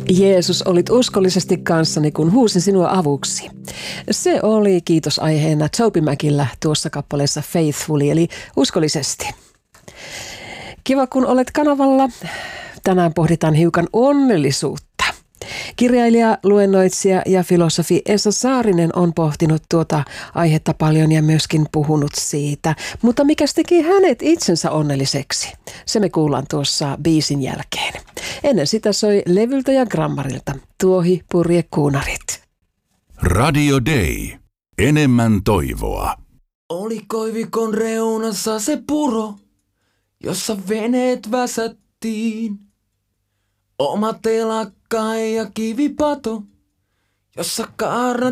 Jeesus, olit uskollisesti kanssani, kun huusin sinua avuksi. Se oli kiitosaiheena Toby Macillä tuossa kappaleessa Faithfully, eli uskollisesti. Kiva, kun olet kanavalla. Tänään pohditaan hiukan onnellisuutta. Kirjailija, luennoitsija ja filosofi Esa Saarinen on pohtinut tuota aihetta paljon ja myöskin puhunut siitä. Mutta mikäs teki hänet itsensä onnelliseksi? Se me kuullaan tuossa biisin jälkeen. Ennen sitä soi levyltä ja grammarilta Tuohi purje kuunarit. Radio Day. Enemmän toivoa. Oli koivikon reunassa se puro, jossa veneet väsättiin. Oma telakka ja kivipato, jossa kaarnat